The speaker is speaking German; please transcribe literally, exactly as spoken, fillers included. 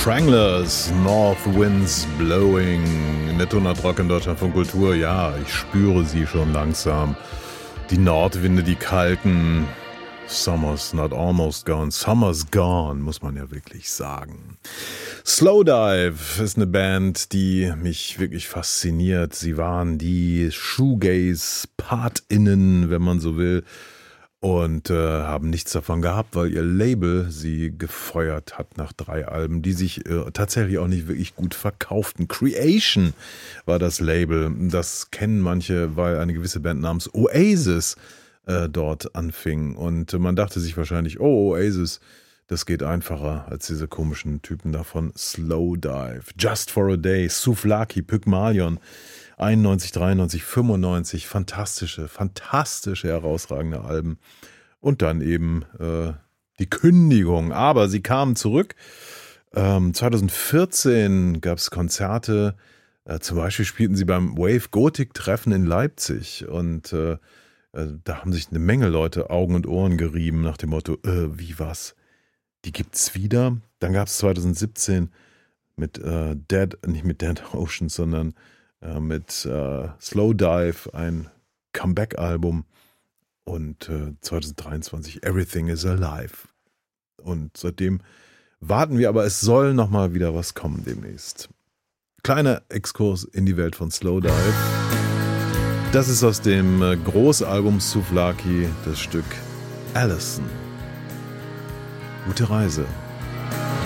Stranglers, North Winds Blowing, Netto Rock in Deutschland von Kultur. Ja, ich spüre sie schon langsam. Die Nordwinde, die kalten. Summer's not almost gone. Summer's gone, muss man ja wirklich sagen. Slowdive ist eine Band, die mich wirklich fasziniert. Sie waren die Shoegaze-PartInnen, wenn man so will. Und äh, haben nichts davon gehabt, weil ihr Label sie gefeuert hat nach drei Alben, die sich äh, tatsächlich auch nicht wirklich gut verkauften. Creation war das Label. Das kennen manche, weil eine gewisse Band namens Oasis äh, dort anfing. Und äh, man dachte sich wahrscheinlich, oh, Oasis, das geht einfacher als diese komischen Typen davon. Slowdive, Just for a Day, Souvlaki, Pygmalion. einundneunzig, dreiundneunzig, fünfundneunzig, fantastische, fantastische, herausragende Alben. Und dann eben äh, die Kündigung. Aber sie kamen zurück. Ähm, zwanzig vierzehn gab es Konzerte. Äh, zum Beispiel spielten sie beim Wave Gothic Treffen in Leipzig. Und äh, äh, da haben sich eine Menge Leute Augen und Ohren gerieben nach dem Motto, äh, wie was? Die gibt's wieder. Dann gab es zwanzig siebzehn mit äh, Dead, nicht mit Dead Oceans, sondern mit äh, Slowdive ein Comeback-Album und äh, zwanzig dreiundzwanzig Everything is Alive. Und seitdem warten wir, aber es soll nochmal wieder was kommen demnächst. Kleiner Exkurs in die Welt von Slowdive. Das ist aus dem äh, Großalbum Souvlaki das Stück Allison. Gute Reise.